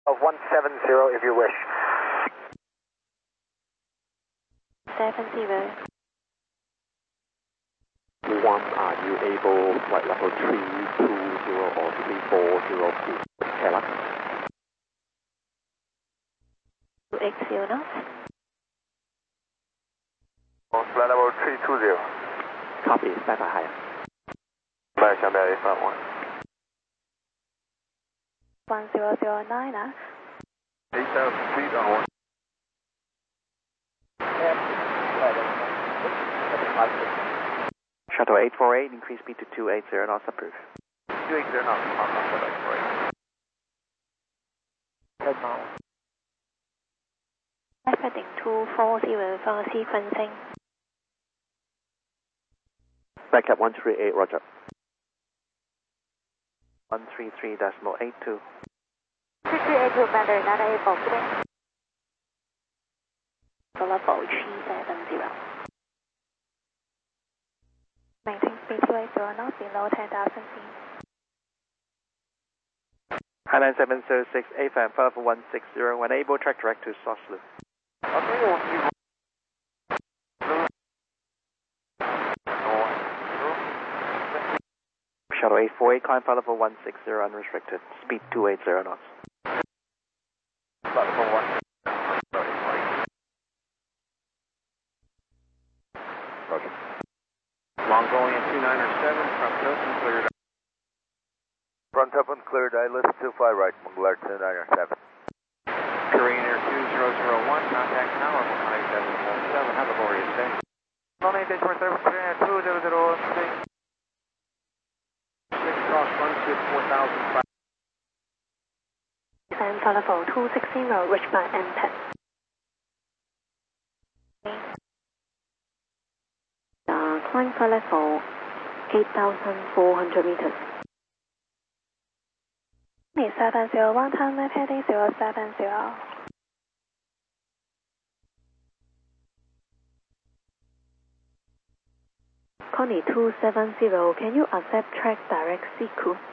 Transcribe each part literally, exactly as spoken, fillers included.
Of one seven zero if you wish. seven zero. One, are you able flight level three two zero or three four zero two? Taylor. two eight zero knots. Oh, flight level three two zero. Copy, stand by higher. 来，下面 A five one. one zero zero nine 啊。 eight thousand feet on one. Shuttle eight four eight, increase speed to two eight zero knots, approved. two eight zero knots, Hong Kong, Shuttle eight four eight. Ten miles. Heading two four zero for sequencing. Backup one three eight, roger. one three three decimal eight two. three three eight two, better, not able today. Level three seven zero. Maintain speed two eight zero knots below ten thousand feet. Highline seven zero six, A F M, five one six zero, when able, track direct to Soslu. Okay, Shuttle eight four eight, climb flight level one six zero, unrestricted, speed two eight zero knots. Flight level one. Roger. Mongolian two nine seven, front open, cleared. Front open, cleared, I list two fly right, Mongolian two nine seven. Korean Air two zero zero one, contact tower, Mongolian seven four seven, have a glorious day. Mongolian eight four seven, Korean Air two zero zero one, six cross one six four thousand five. And flight level two six zero, reach by M P E T. Uh, climb flight level eight thousand four hundred meters. seven zero one, time left heading zero seven zero. Connie two seven zero, can you accept track direct C C U?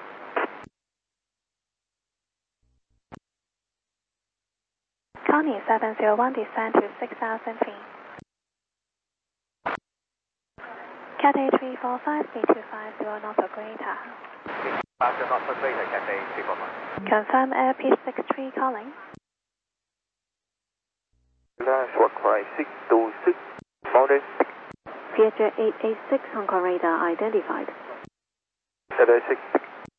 Connie seven zero one, descend to six thousand feet. Cat A three four five, speed two five zero knots or greater. Faster not for greater, Cat A three four five. Confirm Air Pitch six three calling. Last work flight six two six, mountain. Vietjet eight eight six, Hong Kong radar identified. Cat A six.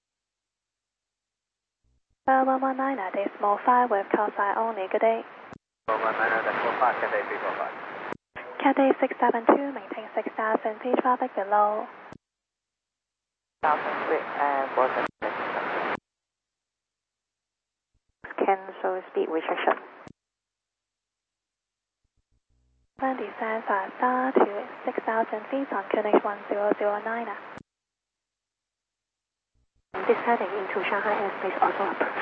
Uh, one one nine, decimal five with call sign only, good day. one one nine, decimal five, Cat A three four five. Cat A six seven two, maintain six thousand feet, traffic below. Thousand feet and four seven six. Cancel speed restriction. Then descend faster to six thousand feet on Q N H one zero zero nine. This heading into Shanghai airspace also approved.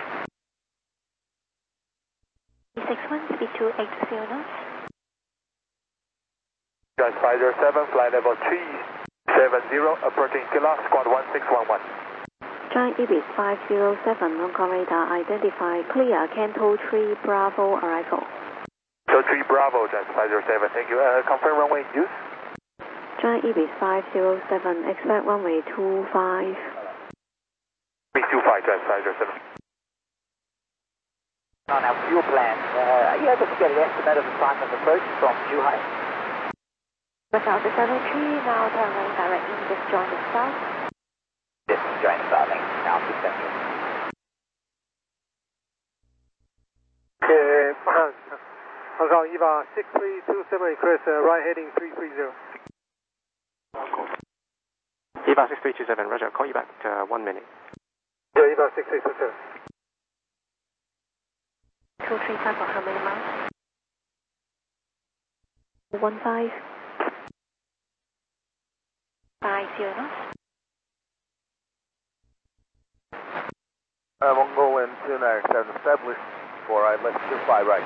E six one, speed two eight zero knots. Just five zero seven, flight level three seven zero, approaching Kilo, squad one six one one. Giant Ibis five zero seven, Hong Kong radar identified, clear, Canto three Bravo arrival. So three Bravo, just five zero seven, thank you. Uh, confirm runway use. Giant Ibis five zero seven, expect runway two five. two five, just five zero seven. On our fuel plan, uh, are you able to get an estimate of the time of approach from Zhuhai? Without the seven three, now turning direct in disjoint south. Disjoint starting, now to central. Okay, Hong Kong E V A six three two seven, request uh, right heading three three zero. E V A six three two seven, roger, call you back uh, one minute. Yeah, E V A six three two seven. two three five for how many miles? one five. five zero knots. Uh, Mongolian two nine seven, established for I left two five right.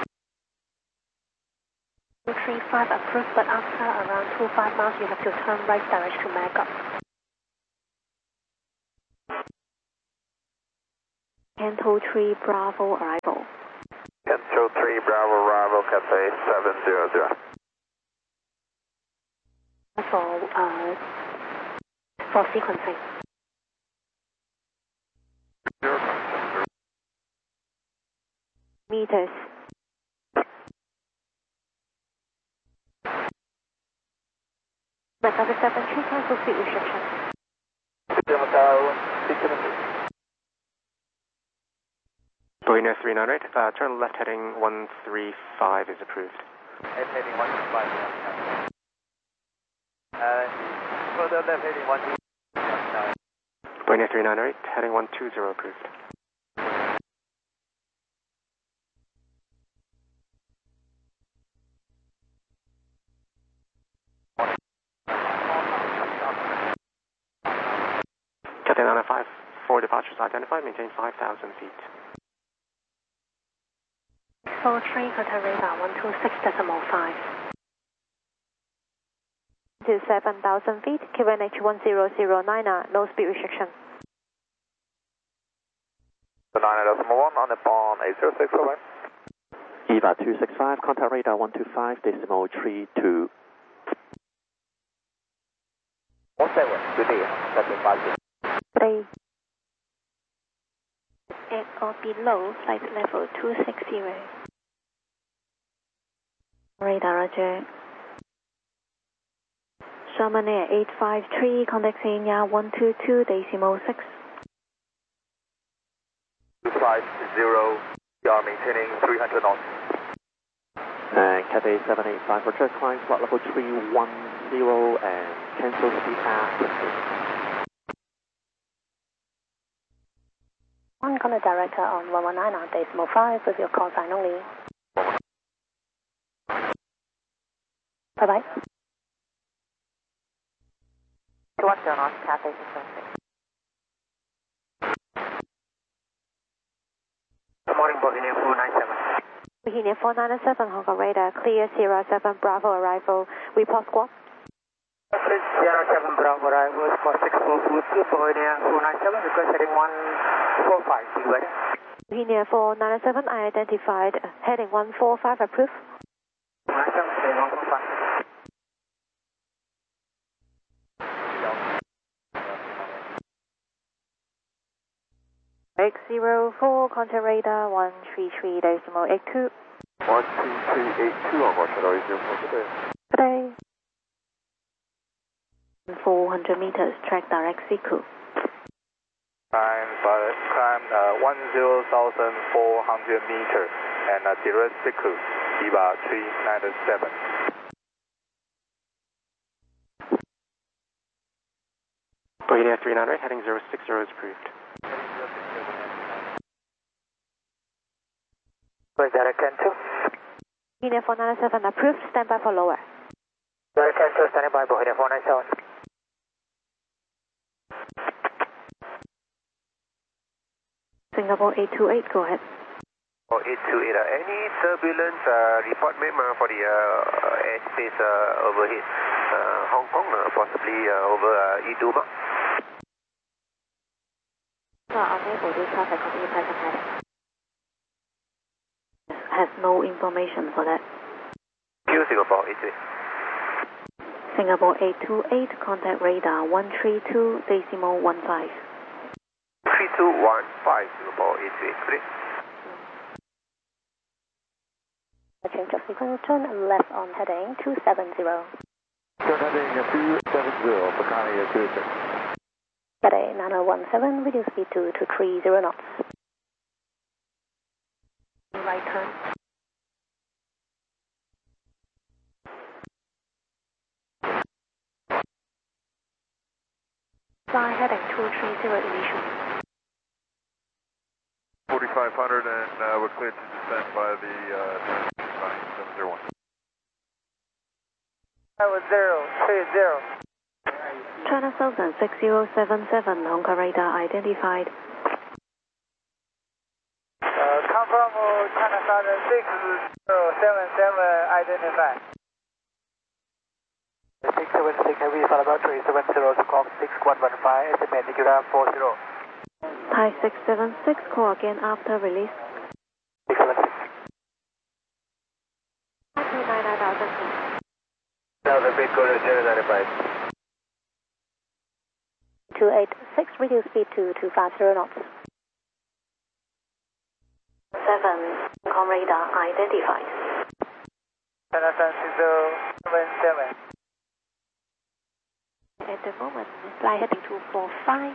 two three five approved, but after around two five miles, you have to turn right direct to Magog. Canto three Bravo arrival. Control three Bravo arrival, Cathay seven zero zero. For, uh, for sequencing. Meters. Traffic seven three, cancel speed restriction. Boeing three nine eight, uh, turn left heading one three five is approved. Left heading one two five. Uh, further left heading one two five. Boeing three nine eight, heading one two zero approved. Cathay nine five, four departures identified, maintain five thousand feet. four three, contact radar one two six decimal five. To seven thousand feet, Q N H one zero zero nine, no speed restriction. nine decimal one on the bond eight zero six, over. E V A two six five, contact radar one two five decimal three two. one seven, good day, seven five zero. Three. At or below flight level two six zero. Radar, roger. Sherman Air eight five three, contact Xenia one two two decimal six. two five zero, you are maintaining three hundred knots. And Cathay seven eight five, roger, climb flight level three one zero and cancel speed after. One contact director on one one nine on decimal five with your call sign only. Bye bye. two one zero knots, Cathay six seven six. Good morning, Bohemian four nine seven. Bohemian four nine seven, Hong Kong radar, clear Sierra seven Bravo arrival. Report squad. Sierra seven Bravo arrival, squad six four four two, Bohemian four nine seven, request heading one four five, see you later. Bohemian four nine seven, I identified heading one four five, approved. four nine seven, heading one four five. X zero four, contact radar one three three decimal eight two. one two three eight two on watch radar zero four today. Today. four hundred meters, track direct C Q. Climb, uh, climb uh, one zero thousand four hundred meters and uh, direct C Q, E V A three nine seven. Boeing three nine eight, heading zero six zero is approved. Where's that, Canto? Bohemian four nine seven, approved, stand by for lower. Derek Canto, standing by, Bohemian four nine seven. Singapore eight two eight, go ahead. Oh, eight two eight, uh, any turbulence uh, report made uh, for the uh, airspace uh, overhead? Uh, Hong Kong, uh, possibly uh, over uh, Iduma? We are unable to traffic on the present heading. Has no information for that. Q Singapore eight two eight. Singapore eight two eight, contact radar one three two decimal one five. three two one five, Singapore eight two eight, please. A change of sequence, turn left on heading two seven zero. Turn heading two seven zero, Bacardi two six. Cathay nine oh one seven, reduce speed to two three zero knots. Right turn. Fly heading two three zero initial. forty-five hundred and uh, we're cleared to descend by the uh, seven zero one. zero three zero. China Southern six zero seven seven, Hong Kong radar identified. Uh, confirm China Southern six zero seven seven identified. six seven six Heavy Salaberry seven zero, Squawk six one one five, estimate Nigeria four zero. Thai six seven six, call again after release. six seven six. two nine nine thousand feet. Now the big code is zero ninety-five. two eight six, reduce speed to two five zero knots. seven, on radar identified. China San Francisco seven seven. At the moment, flight heading two four five.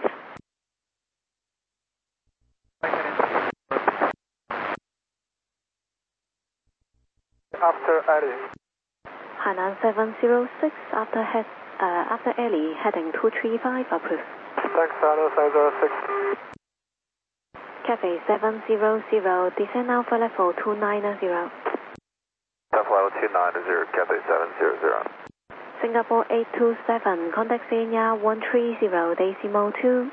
After Ali. Hainan seven zero six, after head, uh, after Ali, heading two three five, approved. Thanks, Hainan seven zero six. Cafe seven zero zero, descend Alpha level two nine zero. Alpha level two nine zero, Cafe seven zero zero. Singapore eight two seven, contact Senya one three zero, decimal two.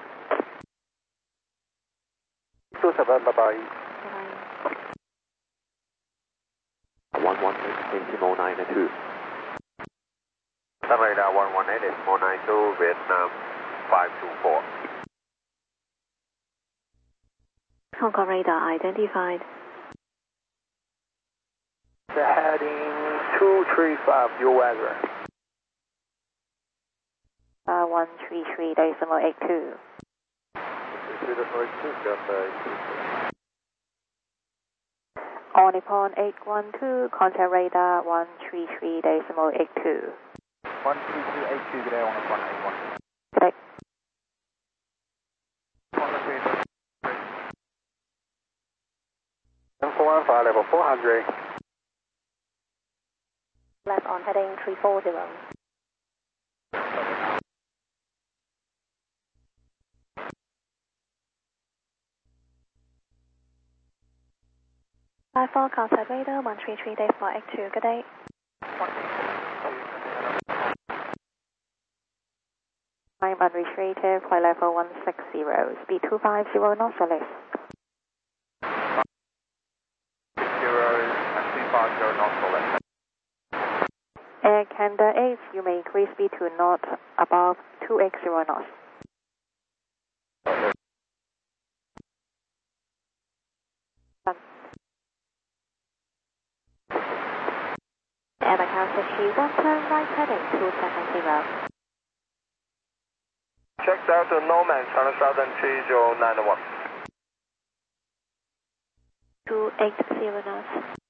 two seven, bye-bye. one one eight decimal nine two. Sun radar one one eight decimal nine two, Vietnam five two four. Hong Kong radar identified. The heading two three five, your weather. Uh, one three three decimal eight two. three decimal eight two, Cafe. On Nippon eight one two, contact radar one three three decimal eight two. one three two eight two, good day, on Nippon eight one. Good day. seven four one five, level four hundred. Left on heading three four zero. five four, contact radar one three three decimal eight two, good day. I'm unrestricted, flight level one six zero, speed two five zero knots or less. Zero and two five zero knots or less. Air Canada eight, you may increase speed to not above two eight zero knots. Air Macau six three one, turn right heading two seven zero. Check out to Norman, China Southern three zero nine one. two eight zero knots.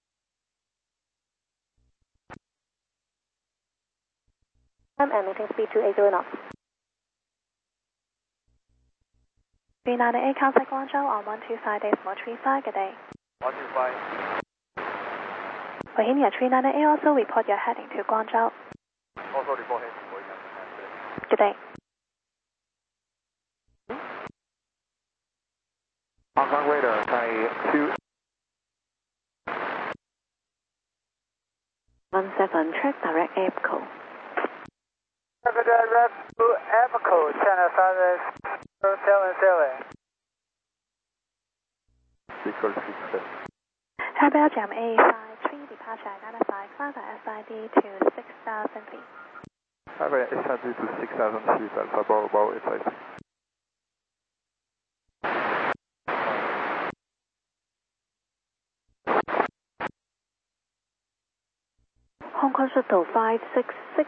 I'm emitting speed two eight zero knots. three nine eight, contact Guangzhou on one two five decimal three five, good day. one two five. Bohemia three nine eight, also report your heading to Guangzhou. Also report heading to Bohemia. Good day. Hong Kong radar, Thai two. one seven, track direct airco. Direct to Apico, China Southern seven seven. Equal six seven. Air Belgium A five three, departure identified, flight S I D to six thousand feet. Have a S I D to six thousand feet, Alpha Bravo S I D. Hong Kong Shuttle five six six.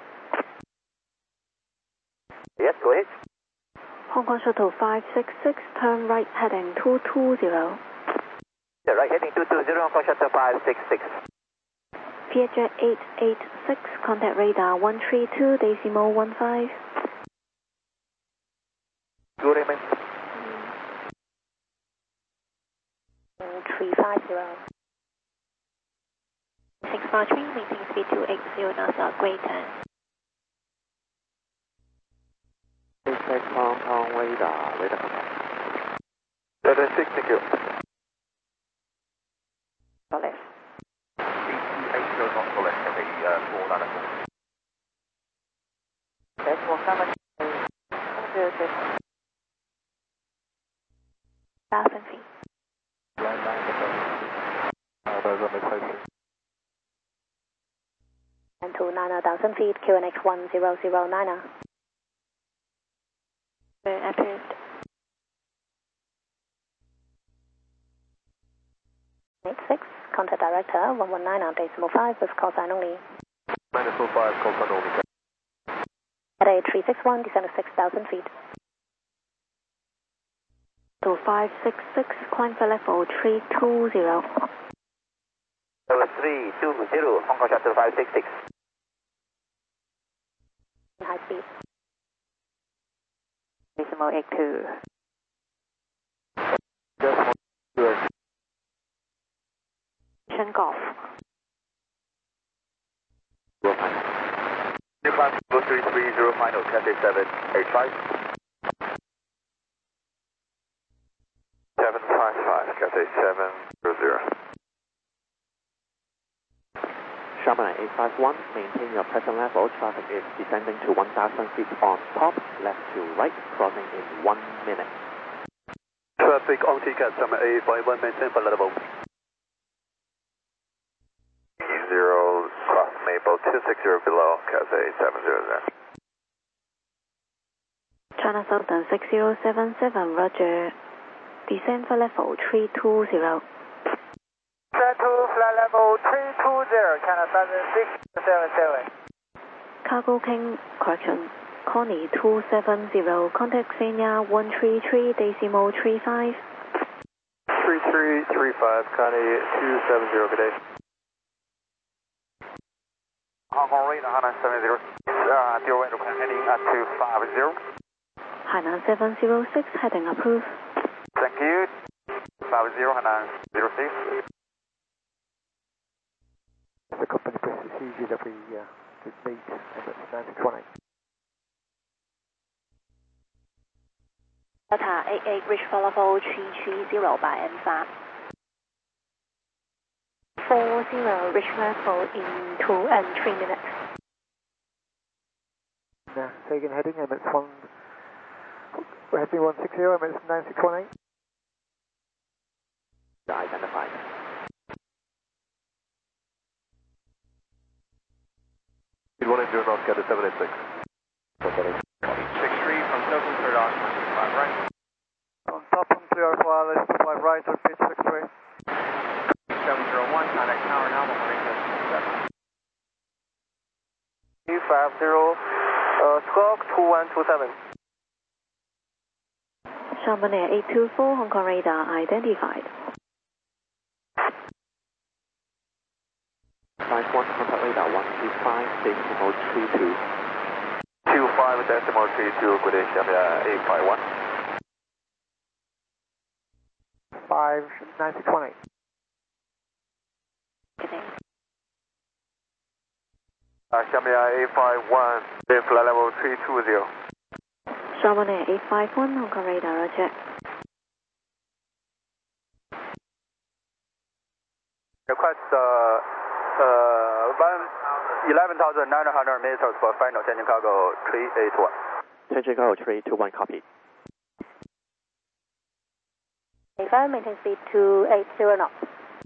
Yes, go ahead. Hong Kong Shuttle five six six, turn right heading two two zero. Yeah, right, heading two two zero, Hong Kong Shuttle five six six. Vietjet eight eight six, contact radar one three two decimal one five. Good evening. three five zero. six four three, maintain speed two eight zero knots or greater. Check Hong Kong radar, radar contact. seven six, thank you. Solid. eight zero knots or less, Cafe uh, four nine four. Decimal seven zero six. Thousand feet. And to nine thousand feet, Q N X one zero zero nine. Approved. eight six, contact director one one nine on decimal five with call sign only. Decimal five, call sign only. At A three six one, descend to six thousand feet. To five six six, climb for level three two zero. Level three two zero, Hong Kong Shuttle five six six. High speed. Decimal eight two. Decimal two. Chen Golf. Newcastle three three zero final, Cathay seven eight five. seven five five, Cathay seven zero zero. Sharman eight five one, maintain your present level. Traffic is descending to one thousand feet on top, left to right, crossing in one minute. Traffic on T C A T Sharman eight five one, maintain for level. Zero, cross Maple two six zero below, Cathay seven zero zero. China Southern six zero seven seven, Roger. Descend for level three two zero. Descend to flight level three two zero, China Southern six seven seven. Cargo King, correction. Connie two seven zero, contact Xenia one three three, decimal three five. three three three five, Connie two seven zero, good day. Hong Kong radar Hainan seven zero six, uh, deal window heading at two five zero. Hainan seven zero six, heading approved. Thank you. five zero, Hainan zero six. The company presses C G W uh, to meet Emirates nine six one eight. Delta eight eight, reach for level three three zero by M five. four zero, reach level in two and three minutes. Now, so again heading Emirates one, we're heading one six zero, Emirates nine six one eight. Identified. Speed one eight zero North, Cathay seven eight six. six three from Token, third Oscar, five right. On top and clear for wireless to five right, repeat six three. seven zero one, contact tower now, one one eight seven. two five zero, uh, Squawk two one two seven. Sharman Air eight two four, Hong Kong radar identified. five one, contact radar one two five, decimal three two. two five decimal three two, good day, Sharman Air eight five one. five nine six one eight. Good day. Uh, Sharman Air eight five one, flight level three two zero. Sharman Air eight five one, Hong Kong radar, roger. Request uh, uh, eleven thousand nine hundred meters for final changing cargo three eight one. Changing cargo three two one, copy. eight five, maintain speed two eight zero knots.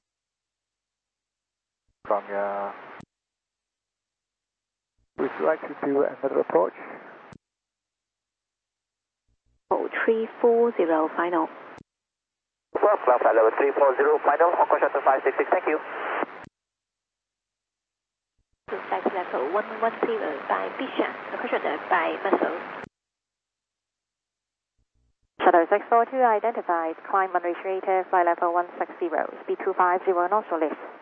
From your, would you like to do another approach? Oh, three four zero, final. Well, flight level three four zero, final, Hong Kong Shuttle five six six, thank you. Flight level one one zero by Bishan, approached by vessel. Shuttle six four two identified, climb unreached rate, flight level one six zero, speed two five zero knots or less.